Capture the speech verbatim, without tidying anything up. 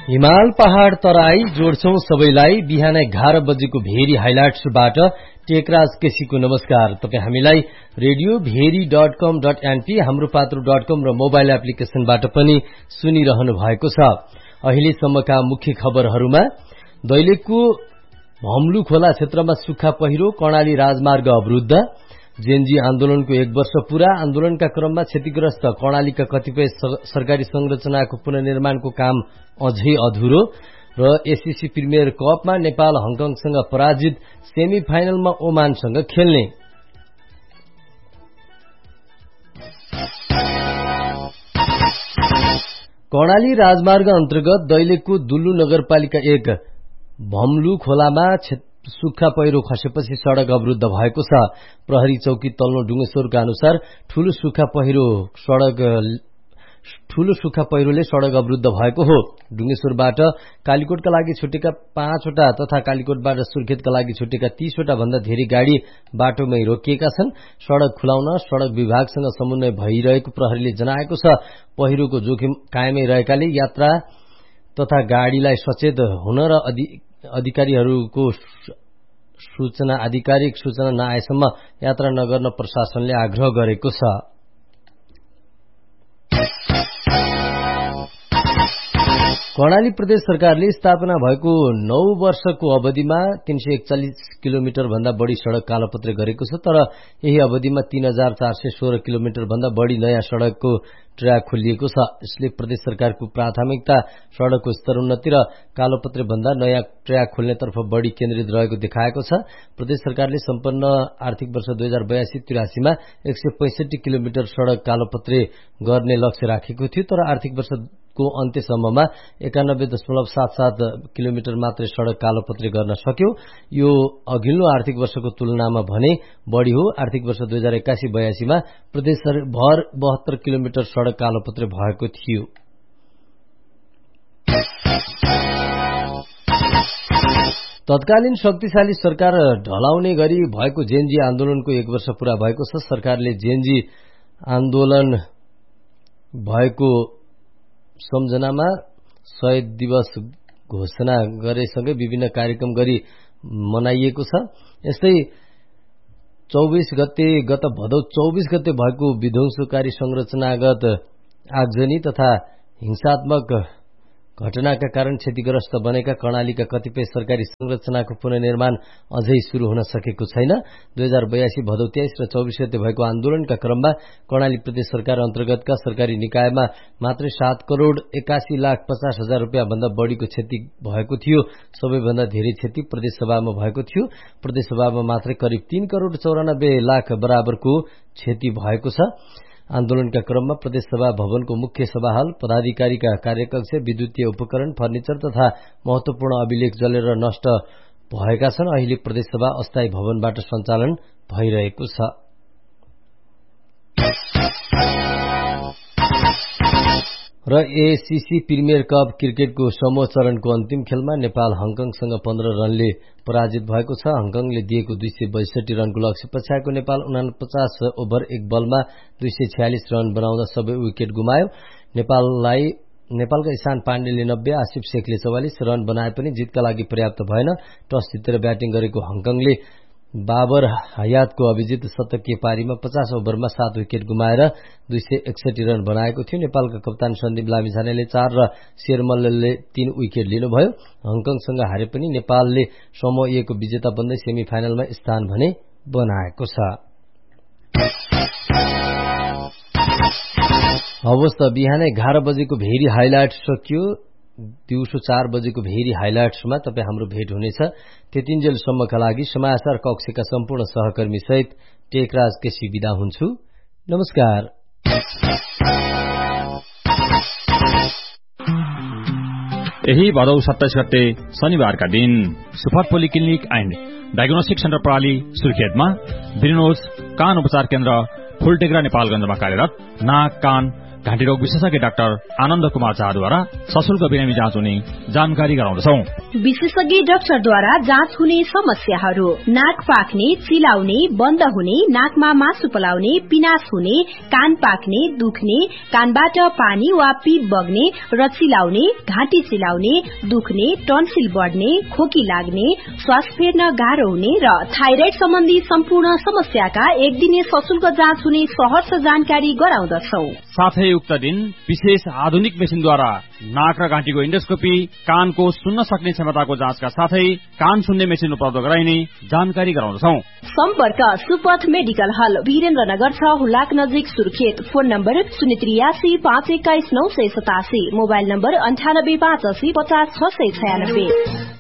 हिमाल पहाड़ तराई जोड्छौं सबैलाई। बिहान एघार बजेको भेरी हाइलाइट्सबाट टेकराज केसीको नमस्कार। तपाई हामीलाई रेडियो भेरी डट कम डट एनपी, हाम्रो पात्रो डट कम र मोबाइल एप्लिकेशनबाट पनि सुनिरहनु भएको छ। अहिलेसम्मका मुख्य खबरहरूमा दैलेखको भम्लु खोला क्षेत्रमा सुक्खा पहिरो, कर्णाली राजमार्ग अवरुद्ध, जेएनजी आन्दोलनको एक वर्ष पूरा। आन्दोलनका क्रममा क्षतिग्रस्त कर्णालीका कतिपय सरकारी संरचनाको पुनर्निर्माणको काम अझै अधुरो र एसीसी प्रिमियर कपमा नेपाल हङकङसँग पराजित, सेमी फाइनलमा ओमानसँग खेल्ने। कर्णाली राजमार्ग अन्तर्गत दैलेखको दुल्लु नगरपालिका एक भम्लु खोलामा सुक्खा पहिरो खसेपछि सड़क अवरुद्ध भएको छ। प्रहरी चौकी तल्लो डुङ्गेश्वरका अनुसार ठूलो सुक्खा पहिरो सड़क ठूलो सुक्खा पहिरोले सड़क अवरुद्ध भएको हो। डुङ्गेश्वरबाट कालीकोटका लागि छुटेका पाँचवटा तथा कालीकोटबाट सुर्खेतका लागि छुटेका तीसवटा भन्दा धेरै गाड़ी बाटोमै रोकिएका छन्। सड़क खुलाउन सड़क विभागसँग समन्वय भइरहेको प्रहरीले जनाएको छ। पहिरोको जोखिम कायमै रहेकाले यात्रा तथा गाड़ीलाई सचेत हुन र अधिकारीहरूको सूचना आधिकारिक सूचना नआएसम्म यात्रा नगर्न प्रशासनले आग्रह गरेको छ। कर्णाली प्रदेश सरकारले स्थापना भएको नौ वर्षको अवधिमा तीन सय एकचालिस किलोमिटर भन्दा बढ़ी सड़क कालोपत्रे गरेको छ। तर यही अवधिमा तीन हजार चार सय सोह्र किलोमिटर भन्दा बढ़ी नयाँ सड़कको ट्र्याक खोलिएको छ। यसले प्रदेश सरकारको प्राथमिकता सड़कको स्तरोन्नति र कालोपत्रे भन्दा नयाँ ट्र्याक खोल्नेतर्फ बढ़ी केन्द्रित रहेको देखाएको छ। प्रदेश सरकारले सम्पन्न आर्थिक वर्ष दुई हजार बयासी तिरासीमा एक सय पैंसठी किलोमिटर सड़क कालोपत्रे गर्ने लक्ष्य राखेको थियो। तर आर्थिक वर्षको अन्त्यसम्ममा एकानब्बे दशमलव सात सात किलोमिटर मात्रै सड़क कालोपत्रे गर्न सक्यो। यो अघिल्लो आर्थिक वर्षको तुलनामा भने बढ़ी हो। आर्थिक वर्ष दुई हजार एक्कासी बयासीमा प्रदेशभर बहत्तर किलोमिटर सड़क कालोपत्रे भएको थियो। तत्कालीन शक्तिशाली सरकार ढलाउने गरी भएको जेएनजी आन्दोलनको एक वर्ष पूरा भएको छ। सरकारले जेएनजी आन्दोलन भएको सम्झनामा शहीद दिवस घोषणा गरेसँगै विभिन्न कार्यक्रम गरी मनाइएको छ। यस्तै चौबीस गते गत भदौ चौबीस गते भएको विध्वंसकारी संरचनागत आगजनी तथा हिंसात्मक घटनाका कारण क्षतिग्रस्त बनेका कर्णालीका कतिपय सरकारी संरचनाको पुनर्निर्माण अझै शुरू हुन सकेको छैन। दुई हजार बयासी भदौ तेइस र चौबीस गते भएको आन्दोलनका क्रममा कर्णाली प्रदेश सरकार अन्तर्गतका सरकारी निकायमा मात्रै सात करोड़ एकासी लाख पचास हजार रूपियाँ भन्दा बढ़ीको क्षति भएको थियो। सबैभन्दा धेरै क्षति प्रदेशसभामा भएको थियो। प्रदेशसभामा मात्रै करिब तीन करोड़ चौरानब्बे लाख बराबरको क्षति भएको छ। आन्दोलनका क्रममा प्रदेशसभा भवनको मुख्य सभा हल, पदाधिकारीका कार्यकक्ष, विद्युतीय उपकरण, फर्निचर तथा महत्वपूर्ण अभिलेख जलेर नष्ट भएका छन्। अहिले प्रदेशसभा अस्थायी भवनबाट सञ्चालन भइरहेको छ। र एसीसी प्रिमियर कप क्रिकेटको समूह चरणको अन्तिम खेलमा नेपाल हङकङसँग पन्ध्र रनले पराजित भएको छ। हङकङले दिएको दुई सय बैसठी रनको लक्ष्य पछ्याएको नेपाल उनापचास ओभर एक बलमा दुई सय छयालिस रन बनाउँदा सबै विकेट गुमायो। नेपाललाई नेपालका ईशान पाण्डेले नब्बे, आसिफ शेखले चौवालिस रन बनाए पनि जितका लागि पर्याप्त भएन। टस जितेर ब्याटिङ गरेको हङकङले बाबर हयातको अभिजित शतकीय पारीमा पचास ओभरमा सात विकेट गुमाएर दुई सय एकसठी रन बनाएको थियो। नेपालका कप्तान सन्दीप लामिछानेले चार र शेरमलले तीन विकेट लिनुभयो। हङकङसँग हारे पनि नेपालले समूह ए को विजेता बन्दै सेमी फाइनलमा स्थान भने बनाएको छ। अवस्था बिहान एघार बजेको भेरी हाइलाइट सकियो। दिउँसो चार बजेको भेरी हाइलाइट्समा तपाईँ हाम्रो भेट हुनेछ। त्यतिन्जेलसम्मका लागि समाचार कक्षका सम्पूर्ण सहकर्मी सहित टेकराज केसी बिदा हुन्छु। नमस्कार। यही भदौ सत्ताइस गते शनिबारका दिन super polyclinic and diagnostic centre प्रणाली सुर्खेतमा ब्रिनोज कान उपचार केन्द्र फुलटेक्रा नेपालगञ्जमा कार्यरत नाक, कान, घाँटी रोग विशेषज्ञ डाक्टर आनन्द कुमार झाद्वारा सशुल्क बिरामी जाँच हुने जानकारी गराउँदछौ। विशेषज्ञ डाक्टरद्वारा जाँच हुने समस्याहरू: नाक पाक्ने, चिलाउने, बन्द हुने, नाकमा मासु पलाउने, पिनास हुने, कान पाक्ने, दुख्ने, कानबाट पानी वा पीप बग्ने र चिलाउने, घाँटी चिलाउने, दुख्ने, टन्सिल बढ्ने, खोकी लाग्ने, श्वास फेर्न गाह्रो हुने र थाइराइड सम्बन्धी सम्पूर्ण समस्याका एक दिने सशुल्क जाँच हुने सहर्ष जानकारी गराउँदछौ। साथै उक्त दिन विशेष आधुनिक मेसिनद्वारा नाक र घाँटीको इन्डोस्कोपी, कानको सुन्न सक्ने क्षमताको जाँचका साथै कान सुन्ने मेसिन उपलब्ध गराइने जानकारी गराउँदछौ। सम्पर्क सुपथ मेडिकल हल, वीरेन्द्रनगर छ, हुलाक नजिक, सुर्खेत। फोन नम्बर शून्य त्रियासी पाँच एक्काइस नौ सय सतासी, मोबाइल नम्बर अन्ठानब्बे पाँच असी पचास छ सय छयानब्बे।